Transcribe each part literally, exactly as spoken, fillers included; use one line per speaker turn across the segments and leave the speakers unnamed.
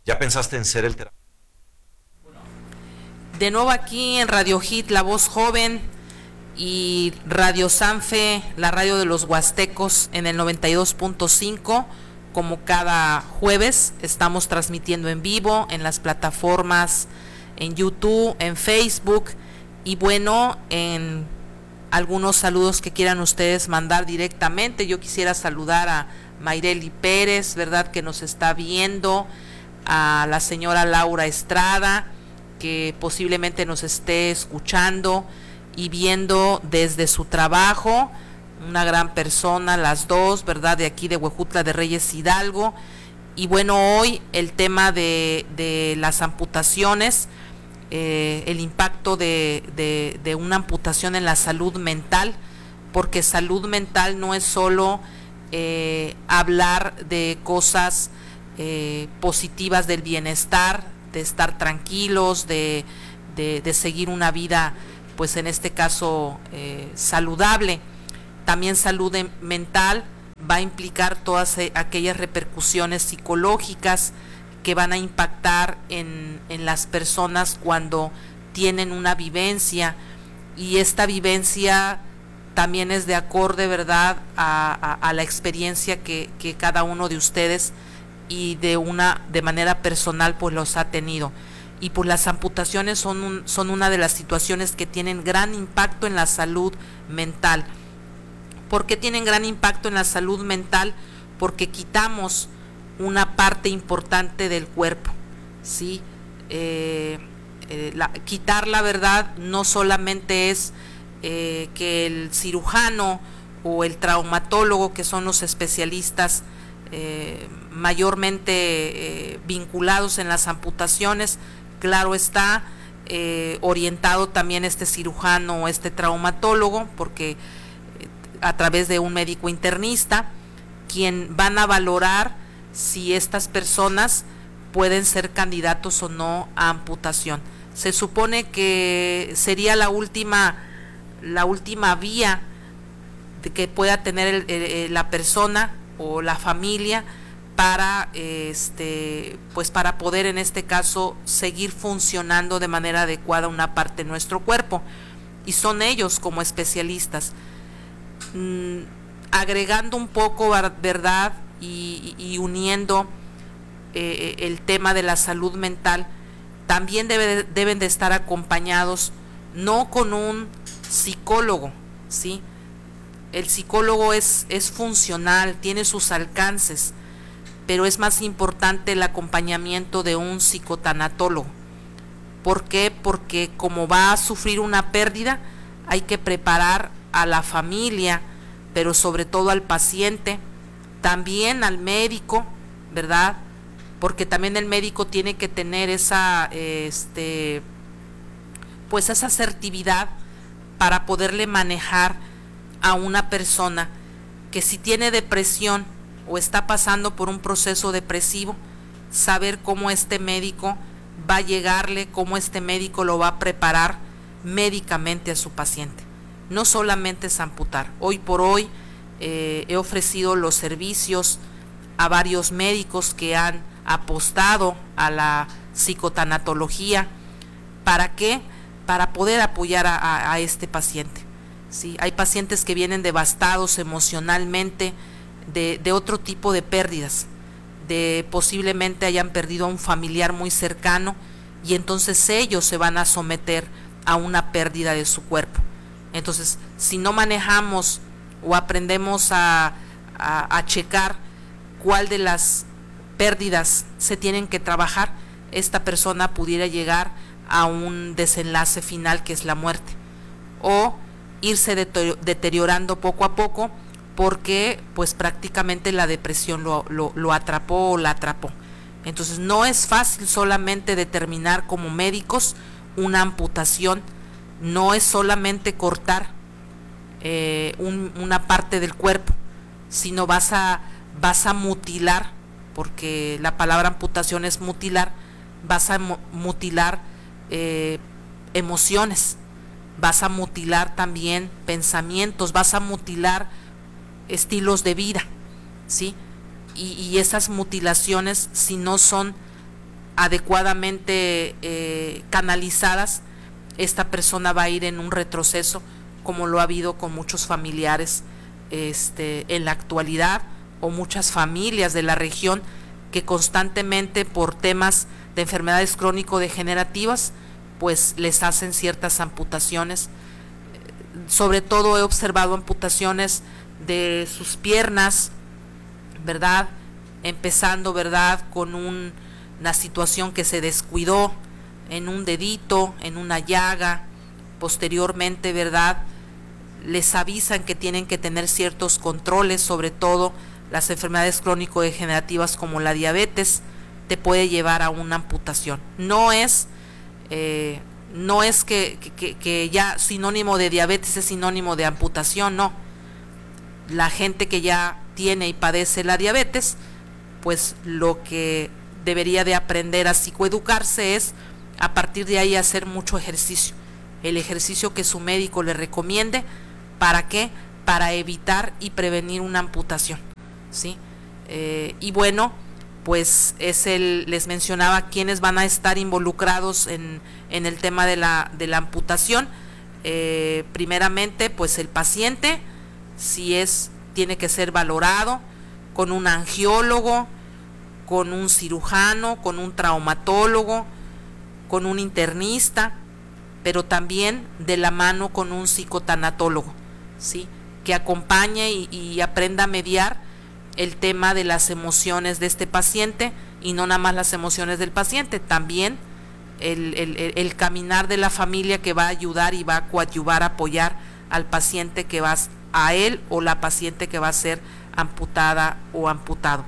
¿Ya pensaste en ser el terapeuta?
De nuevo aquí en Radio Hit, La Voz Joven, y Radio Sanfe, la radio de los Huastecos, en el noventa y dos punto cinco. Como cada jueves estamos transmitiendo en vivo en las plataformas, en YouTube, en Facebook, y bueno, en algunos saludos que quieran ustedes mandar directamente. Yo quisiera saludar a Mayreli Pérez, ¿verdad?, que nos está viendo, a la señora Laura Estrada, que posiblemente nos esté escuchando y viendo desde su trabajo, una gran persona, las dos, ¿verdad?, de aquí de Huejutla de Reyes, Hidalgo. Y bueno, hoy el tema de, de las amputaciones, eh, el impacto de, de, de una amputación en la salud mental, porque salud mental no es solo eh, hablar de cosas eh, positivas del bienestar, de estar tranquilos, de, de, de seguir una vida, pues en este caso eh, saludable. También salud mental va a implicar todas aquellas repercusiones psicológicas que van a impactar en, en las personas cuando tienen una vivencia, y esta vivencia también es de acorde, ¿verdad?, a, a, a la experiencia que, que cada uno de ustedes y de una de manera personal pues los ha tenido. Y pues las amputaciones son, un, son una de las situaciones que tienen gran impacto en la salud mental. ¿Por qué tienen gran impacto en la salud mental? Porque quitamos una parte importante del cuerpo, ¿sí? Eh, eh, la, quitar la verdad no solamente es eh, que el cirujano o el traumatólogo, que son los especialistas Eh, mayormente eh, vinculados en las amputaciones, claro está, eh, orientado también este cirujano o este traumatólogo, porque eh, a través de un médico internista, quien van a valorar si estas personas pueden ser candidatos o no a amputación. Se supone que sería la última, la última vía de que pueda tener el, el, la persona o la familia para este pues para poder en este caso seguir funcionando de manera adecuada una parte de nuestro cuerpo, y son ellos como especialistas. Mm, agregando un poco, verdad, y, y uniendo eh, el tema de la salud mental, también debe, deben de estar acompañados no con un psicólogo, ¿sí? El psicólogo es, es funcional, tiene sus alcances, pero es más importante el acompañamiento de un psicotanatólogo. ¿Por qué? Porque como va a sufrir una pérdida, hay que preparar a la familia, pero sobre todo al paciente, también al médico, ¿verdad? Porque también el médico tiene que tener esa, este, pues esa asertividad para poderle manejar a una persona que si tiene depresión o está pasando por un proceso depresivo, saber cómo este médico va a llegarle, cómo este médico lo va a preparar médicamente a su paciente. No solamente es amputar. Hoy por hoy eh, he ofrecido los servicios a varios médicos que han apostado a la psicotanatología. ¿Para qué? Para poder apoyar a, a, a este paciente. Sí, hay pacientes que vienen devastados emocionalmente de, de otro tipo de pérdidas, de posiblemente hayan perdido a un familiar muy cercano, y entonces ellos se van a someter a una pérdida de su cuerpo. Entonces, si no manejamos o aprendemos a, a, a checar cuál de las pérdidas se tienen que trabajar, esta persona pudiera llegar a un desenlace final, que es la muerte, o irse deteriorando poco a poco, porque pues prácticamente la depresión lo, lo, lo atrapó o la atrapó. Entonces no es fácil solamente determinar como médicos una amputación, no es solamente cortar eh, un, una parte del cuerpo, sino vas a, vas a mutilar, porque la palabra amputación es mutilar, vas a mutilar eh, emociones, vas a mutilar también pensamientos, vas a mutilar estilos de vida, ¿sí? Y, y esas mutilaciones, si no son adecuadamente eh, canalizadas, esta persona va a ir en un retroceso, como lo ha habido con muchos familiares este, en la actualidad, o muchas familias de la región que constantemente por temas de enfermedades crónico-degenerativas pues les hacen ciertas amputaciones. Sobre todo he observado amputaciones de sus piernas, ¿verdad? Empezando, ¿verdad?, con un, una situación que se descuidó en un dedito, en una llaga. Posteriormente, ¿verdad?, les avisan que tienen que tener ciertos controles, sobre todo las enfermedades crónico-degenerativas como la diabetes, te puede llevar a una amputación. No es, eh, no es que, que, que ya sinónimo de diabetes es sinónimo de amputación, no. La gente que ya tiene y padece la diabetes, pues lo que debería de aprender a psicoeducarse es a partir de ahí hacer mucho ejercicio, el ejercicio que su médico le recomiende. ¿Para qué? Para evitar y prevenir una amputación, ¿sí? Eh, y bueno, pues es el, les mencionaba quiénes van a estar involucrados en, en el tema de la, de la amputación. Eh, primeramente, pues el paciente, si es, tiene que ser valorado con un angiólogo, con un cirujano, con un traumatólogo, con un internista, pero también de la mano con un psicotanatólogo, ¿sí?, que acompañe y, y aprenda a mediar el tema de las emociones de este paciente, y no nada más las emociones del paciente, también el, el, el caminar de la familia que va a ayudar y va a coadyuvar, a apoyar al paciente que va a él o la paciente que va a ser amputada o amputado.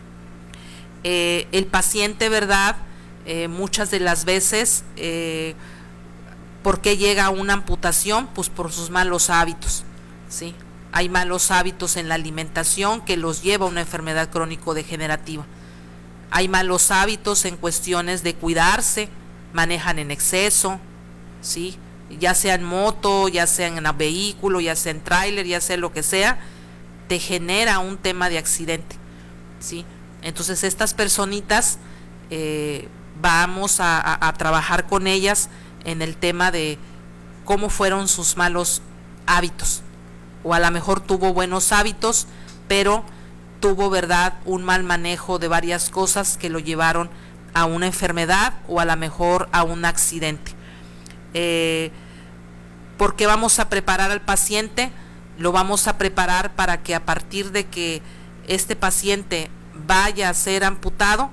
Eh, el paciente, ¿verdad?, eh, muchas de las veces, eh, ¿por qué llega a una amputación? Pues por sus malos hábitos, ¿sí? Hay malos hábitos en la alimentación que los lleva a una enfermedad crónico-degenerativa. Hay malos hábitos en cuestiones de cuidarse, manejan en exceso, ¿sí?, ya sea en moto, ya sea en un vehículo, ya sea en tráiler, ya sea lo que sea, te genera un tema de accidente, ¿sí? Entonces estas personitas eh, vamos a, a, a trabajar con ellas en el tema de cómo fueron sus malos hábitos, o a lo mejor tuvo buenos hábitos, pero tuvo, ¿verdad?, un mal manejo de varias cosas que lo llevaron a una enfermedad o a lo mejor a un accidente. Eh, ¿Por qué vamos a preparar al paciente? Lo vamos a preparar para que a partir de que este paciente vaya a ser amputado,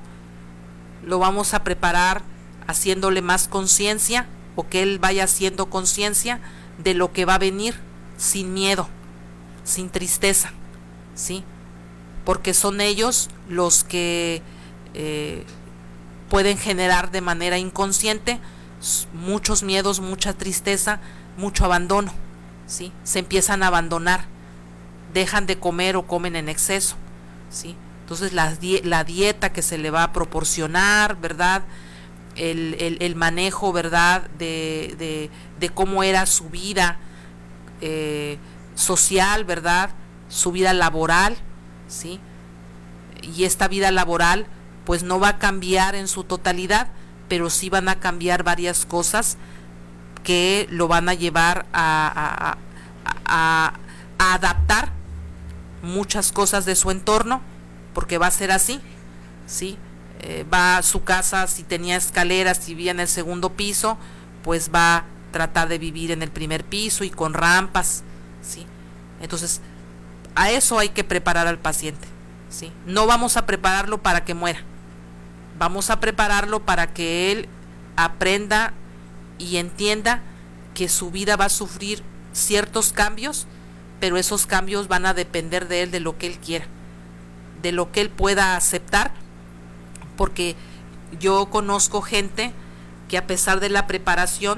lo vamos a preparar haciéndole más conciencia, o que él vaya haciendo conciencia de lo que va a venir, sin miedo, sin tristeza, ¿sí? Porque son ellos los que eh, pueden generar de manera inconsciente muchos miedos, mucha tristeza, mucho abandono, ¿sí? Se empiezan a abandonar, dejan de comer o comen en exceso, ¿sí? Entonces la, la dieta que se le va a proporcionar, ¿verdad?, el, el, el manejo, ¿verdad?, de, de, de cómo era su vida eh, social, ¿verdad?, su vida laboral, ¿sí? Y esta vida laboral pues no va a cambiar en su totalidad, pero sí van a cambiar varias cosas que lo van a llevar a, a, a, a adaptar muchas cosas de su entorno, porque va a ser así, ¿sí? Eh, va a su casa, si tenía escaleras, si vivía en el segundo piso, pues va a tratar de vivir en el primer piso y con rampas, ¿sí? Entonces, a eso hay que preparar al paciente, ¿sí? No vamos a prepararlo para que muera, vamos a prepararlo para que él aprenda y entienda que su vida va a sufrir ciertos cambios, pero esos cambios van a depender de él, de lo que él quiera, de lo que él pueda aceptar, porque yo conozco gente que a pesar de la preparación,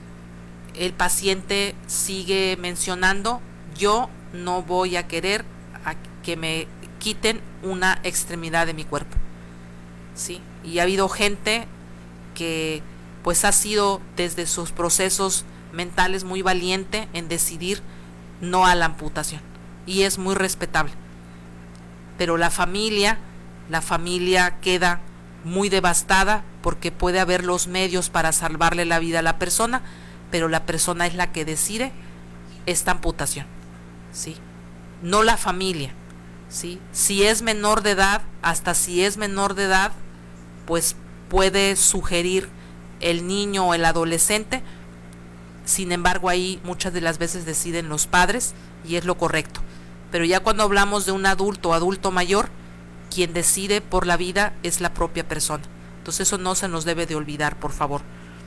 el paciente sigue mencionando: yo no voy a querer a que me quiten una extremidad de mi cuerpo, ¿sí? Y ha habido gente que pues ha sido desde sus procesos mentales muy valiente en decidir no a la amputación, y es muy respetable, pero la familia la familia queda muy devastada porque puede haber los medios para salvarle la vida a la persona, pero la persona es la que decide esta amputación, ¿sí? No la familia, ¿sí? Si es menor de edad, hasta si es menor de edad, pues puede sugerir el niño o el adolescente. Sin embargo, ahí muchas de las veces deciden los padres y es lo correcto. Pero ya cuando hablamos de un adulto o adulto mayor, quien decide por la vida es la propia persona. Entonces eso no se nos debe de olvidar, por favor.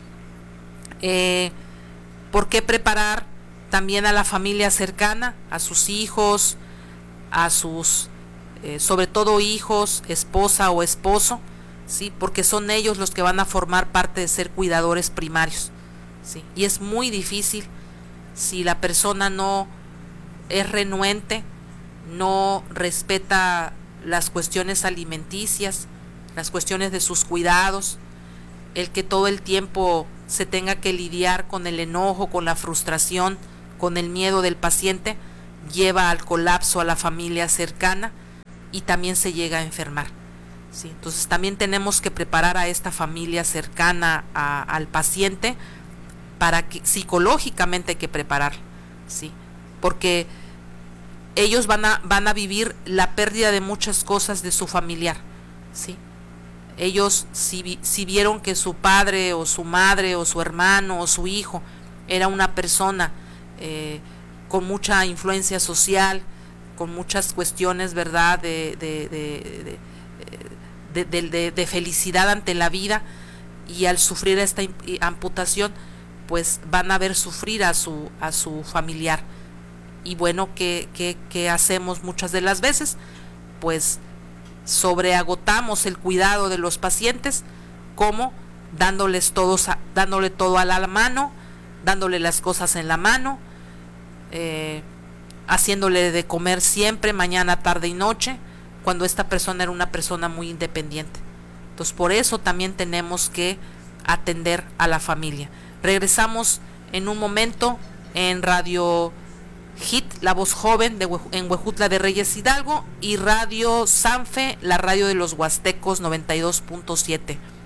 Eh, ¿Por qué preparar también a la familia cercana, a sus hijos, a sus, eh, sobre todo hijos, esposa o esposo? ¿Sí? Porque son ellos los que van a formar parte de ser cuidadores primarios, ¿sí? Y es muy difícil si la persona no es renuente, no respeta las cuestiones alimenticias, las cuestiones de sus cuidados, el que todo el tiempo se tenga que lidiar con el enojo, con la frustración, con el miedo del paciente, lleva al colapso a la familia cercana y también se llega a enfermar, ¿sí? Entonces también tenemos que preparar a esta familia cercana a, al paciente para que psicológicamente hay que preparar, ¿sí? Porque ellos van a, van a vivir la pérdida de muchas cosas de su familiar, ¿sí? Ellos si, si vieron que su padre o su madre o su hermano o su hijo era una persona eh, con mucha influencia social, con muchas cuestiones, ¿verdad?, de, de, de, de, de, de, de, de felicidad ante la vida, y al sufrir esta amputación, pues van a ver sufrir a su, a su familiar. Y bueno, ¿qué, qué, qué hacemos muchas de las veces? Pues sobreagotamos el cuidado de los pacientes, como dándoles todos a, dándole todo a la mano, dándole las cosas en la mano, eh, haciéndole de comer siempre, mañana, tarde y noche, cuando esta persona era una persona muy independiente. Entonces por eso también tenemos que atender a la familia. Regresamos en un momento en Radio Hit, la voz joven de, en Huejutla de Reyes Hidalgo, y Radio Sanfe, la radio de los Huastecos noventa y dos punto siete.